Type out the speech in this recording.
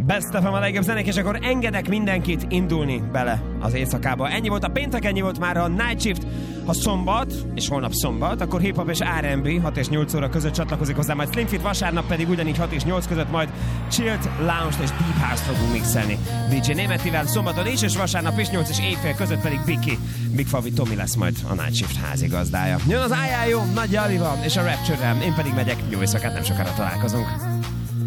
Best of a legjobb zenék, és akkor engedek mindenkit indulni bele az éjszakába. Ennyi volt a péntek, ennyi volt már a Night Shift. Ha szombat, és holnap szombat, akkor hip-hop és R&B 6 és 8 óra között csatlakozik hozzá, majd Slim Fit vasárnap pedig ugyanígy 6 és 8 között majd Chilled, Lounge-t és Deep House-t fogunk mixelni DJ Németivel szombaton is, és vasárnap is 8 és éjfél között pedig Big Favi Tomi lesz majd a Night Shift házigazdája. Jön az IIO, Nagy Jalival és a Rapture-rel, én pedig megyek, jó éjszakát, nem sokára találkozunk.